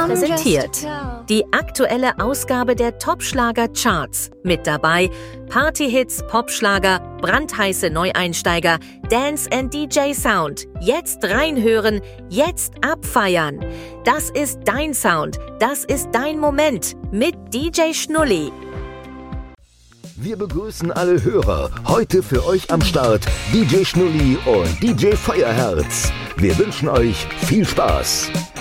präsentiert die aktuelle Ausgabe der Top-Schlager-Charts. Mit dabei Partyhits, Popschlager, brandheiße Neueinsteiger, Dance and DJ Sound. Jetzt reinhören, jetzt abfeiern. Das ist dein Sound, das ist dein Moment mit DJ Schnulli. Wir begrüßen alle Hörer. Heute für euch am Start DJ Schnulli und DJ Feuerherz. Wir wünschen euch viel Spaß.